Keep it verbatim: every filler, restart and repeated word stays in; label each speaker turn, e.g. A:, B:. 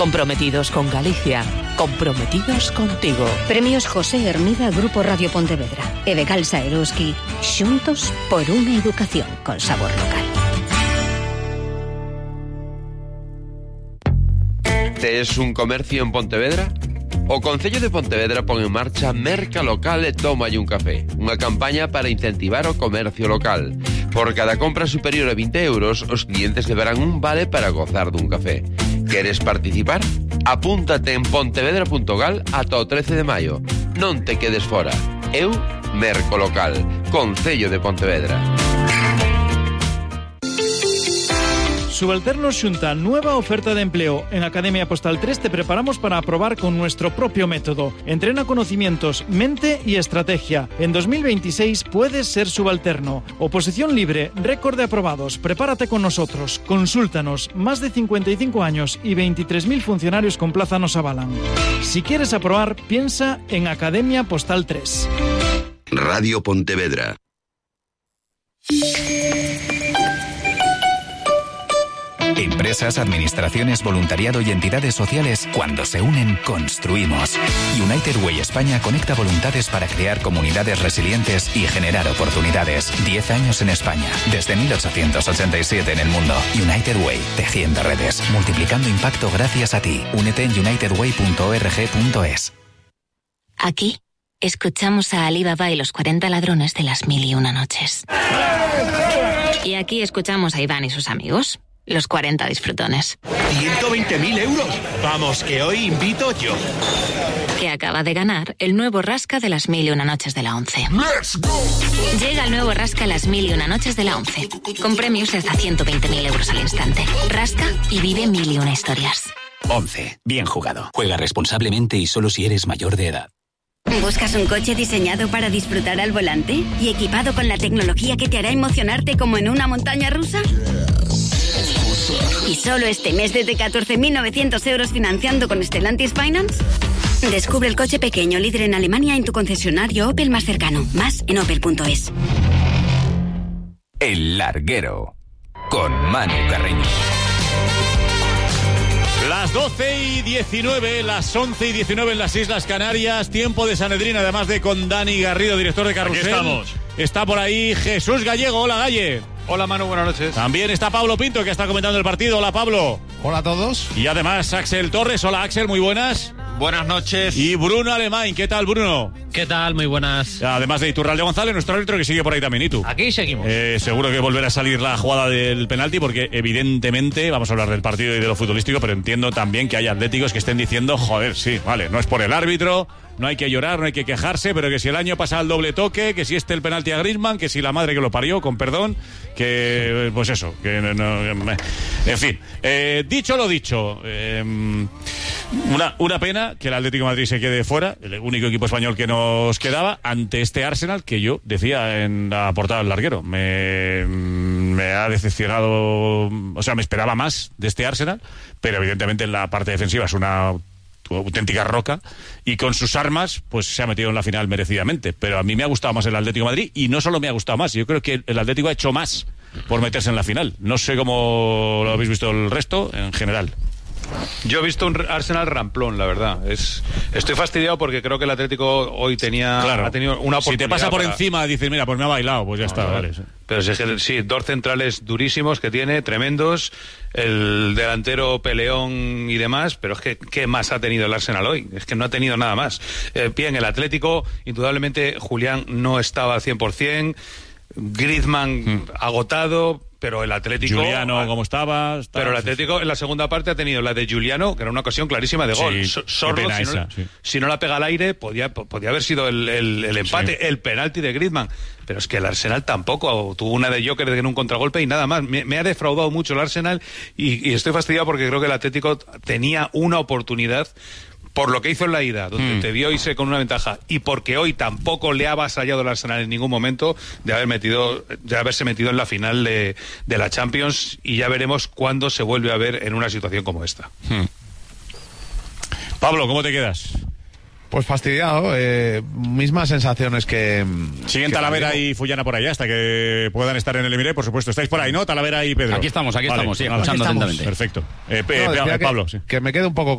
A: Comprometidos con Galicia, comprometidos contigo.
B: Premios José Hermida Grupo Radio Pontevedra. Ebecal Saeroski, xuntos por unha educación con sabor local.
C: Tes un comercio en Pontevedra? O Concello de Pontevedra pon en marcha Merca Local e Tómalle un café, unha campaña para incentivar o comercio local. Por cada compra superior a vinte euros, os clientes deberán un vale para gozar dun café. Queres participar? Apúntate en pontevedra punto gal ata o trece de maio. Non te quedes fora. Eu, Merco Local, Concello de Pontevedra.
D: Subalternos xunta nueva oferta de empleo. En Academia Postal tres te preparamos para aprobar con nuestro propio método. Entrena conocimientos, mente y estrategia. En dos mil veintiséis puedes ser subalterno. Oposición libre, récord de aprobados. Prepárate con nosotros. Consúltanos. Más de cincuenta y cinco años y veintitrés mil funcionarios con plaza nos avalan. Si quieres aprobar, piensa en Academia Postal tres.
E: Radio Pontevedra.
F: Empresas, administraciones, voluntariado y entidades sociales, cuando se unen, construimos. United Way España conecta voluntades para crear comunidades resilientes y generar oportunidades. Diez años en España, desde mil ochocientos ochenta y siete en el mundo. United Way, tejiendo redes, multiplicando impacto gracias a ti. Únete en united way punto org punto es.
G: Aquí escuchamos a Ali Baba y los cuarenta ladrones de las mil y una noches. Y aquí escuchamos a Iván y sus amigos. Los cuarenta disfrutones.
H: ciento veinte mil euros. Vamos, que hoy invito yo.
G: Que acaba de ganar el nuevo Rasca de las mil y una noches de la once.
H: ¡Let's go!
G: Llega el nuevo Rasca las mil y una noches de la once. Con premios de hasta ciento veinte mil euros al instante. Rasca y vive mil y una historias.
I: once. Bien jugado. Juega responsablemente y solo si eres mayor de edad.
J: ¿Buscas un coche diseñado para disfrutar al volante? ¿Y equipado con la tecnología que te hará emocionarte como en una montaña rusa? ¿Y solo este mes desde catorce mil novecientos euros financiando con Stellantis Finance? Descubre el coche pequeño líder en Alemania en tu concesionario Opel más cercano. Más en opel punto es.
F: El Larguero, con Manu Carreño.
K: Las doce y diecinueve, las once y diecinueve en las Islas Canarias. Tiempo de Sanedrín, además de con Dani Garrido, director de Carrusel.
L: Aquí estamos.
K: Está por ahí Jesús Gallego. Hola, Galle.
L: Hola, Manu, buenas noches.
K: También está Pablo Pinto, que está comentando el partido. Hola, Pablo.
M: Hola a todos.
K: Y además Axel Torres. Hola, Axel, muy buenas.
N: Buenas noches.
K: Y Bruno Alemán. ¿Qué tal, Bruno?
N: ¿Qué tal? Muy buenas.
K: Además de Iturralde González, nuestro árbitro, que sigue por ahí también. ¿Y tú?
N: Aquí seguimos.
K: Eh, seguro que volverá a salir la jugada del penalti, porque evidentemente vamos a hablar del partido y de lo futbolístico, pero entiendo también que hay atléticos que estén diciendo, joder, sí, vale, no es por el árbitro, no hay que llorar, no hay que quejarse, pero que si el año pasa el doble toque, que si este el penalti a Griezmann, que si la madre que lo parió, con perdón, que pues eso, que no, no, en fin, eh, dicho lo dicho, eh, una, una pena que el Atlético de Madrid se quede fuera, el único equipo español que nos quedaba ante este Arsenal que yo decía en la portada del Larguero, me, me ha decepcionado, o sea, me esperaba más de este Arsenal, pero evidentemente en la parte defensiva es una auténtica roca, y con sus armas pues se ha metido en la final merecidamente, pero a mí me ha gustado más el Atlético de Madrid, y no solo me ha gustado más, yo creo que el Atlético ha hecho más por meterse en la final. No sé cómo lo habéis visto el resto en general.
L: Yo he visto un Arsenal ramplón, la verdad. Es, estoy fastidiado porque creo que el Atlético hoy tenía
K: claro.
L: ha tenido una oportunidad.
K: Si te pasa por
L: para...
K: encima, dices, mira, pues me ha bailado, pues ya no, está.
L: No,
K: vale.
L: Pero si es que sí, dos centrales durísimos que tiene, tremendos, el delantero peleón y demás, pero es que ¿qué más ha tenido el Arsenal hoy? Es que no ha tenido nada más. Eh, bien, el Atlético, indudablemente, Julián no estaba al cien por ciento, Griezmann hmm. agotado, pero el Atlético...
K: Juliano, ¿cómo estaba? Está,
L: pero el Atlético sí. en la segunda parte ha tenido la de Juliano, que era una ocasión clarísima de gol.
K: Sí,
L: Sordo, si,
K: esa,
L: no,
K: sí.
L: si no la pega al aire, podía, podía haber sido el, el, el empate, sí. el penalti de Griezmann. Pero es que el Arsenal tampoco. Tuvo una de Joker en un contragolpe y nada más. Me, me ha defraudado mucho el Arsenal y, y estoy fastidiado porque creo que el Atlético tenía una oportunidad... por lo que hizo en la ida, donde mm. te vio irse con una ventaja, y porque hoy tampoco le ha avasallado el Arsenal en ningún momento de haber metido, de haberse metido en la final de, de la Champions, y ya veremos cuándo se vuelve a ver en una situación como esta.
K: Mm. Pablo, ¿cómo te quedas?
M: Pues fastidiado, eh, mismas sensaciones que...
K: Siguen
M: que
K: Talavera y Fullana por ahí hasta que puedan estar en el Emirates, por supuesto. Estáis por ahí, ¿no? Talavera y Pedro.
O: Aquí estamos, aquí
K: vale,
O: estamos, sí,
K: vale,
O: escuchando
K: aquí estamos.
O: atentamente.
K: Perfecto. Eh,
M: No,
K: eh,
M: decía
K: Pablo,
M: que,
K: sí.
M: que me quedo un poco